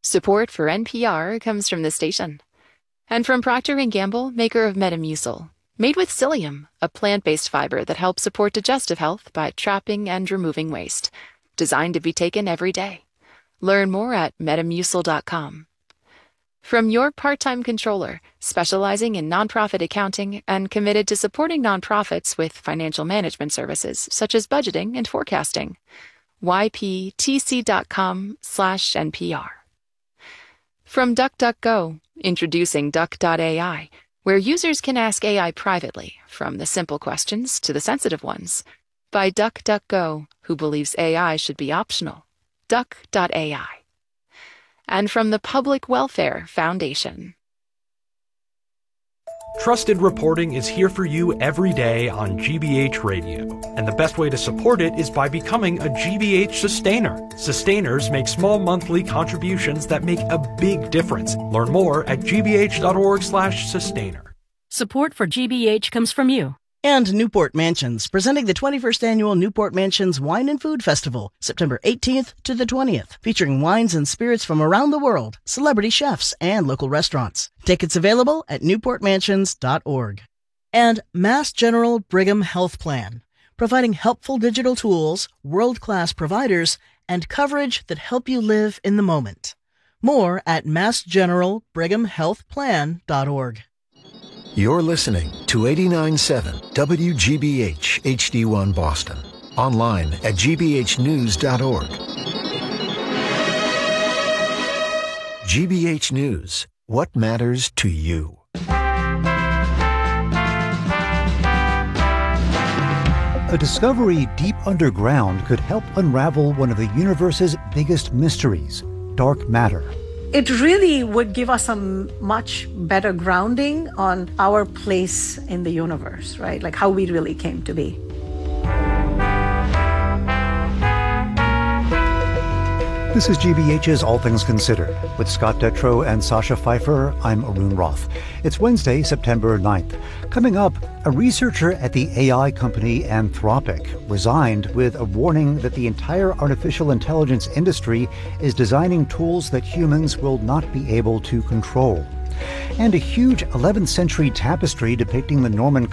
Support for NPR comes from the station. And from Procter & Gamble, maker of Metamucil, made with psyllium, a plant-based fiber that helps support digestive health by trapping and removing waste. Designed to be taken every day. Learn more at metamucil.com. From your part-time controller, specializing in nonprofit accounting and committed to supporting nonprofits with financial management services such as budgeting and forecasting. yptc.com/NPR. From DuckDuckGo, introducing Duck.ai, where users can ask AI privately, from the simple questions to the sensitive ones. By DuckDuckGo, who believes AI should be optional. Duck.ai. And from the Public Welfare Foundation. Trusted reporting is here for you every day on GBH Radio, and the best way to support it is by becoming a GBH Sustainer. Sustainers make small monthly contributions that make a big difference. Learn more at gbh.org/sustainer. Support for GBH comes from you. And Newport Mansions, presenting the 21st Annual Newport Mansions Wine and Food Festival, September 18th to the 20th, featuring wines and spirits from around the world, celebrity chefs, and local restaurants. Tickets available at newportmansions.org. And Mass General Brigham Health Plan, providing helpful digital tools, world-class providers, and coverage that help you live in the moment. More at massgeneralbrighamhealthplan.org. You're listening to 89.7 WGBH HD1 Boston. Online at gbhnews.org. GBH News. What matters to you? A discovery deep underground could help unravel one of the universe's biggest mysteries, dark matter. It really would give us a much better grounding on our place in the universe, right? Like how we really came to be. This is GBH's All Things Considered. With Scott Detrow and Sasha Pfeiffer, I'm Arun Roth. It's Wednesday, September 9th. Coming up, a researcher at the AI company Anthropic resigned with a warning that the entire artificial intelligence industry is designing tools that humans will not be able to control. And a huge 11th century tapestry depicting the Norman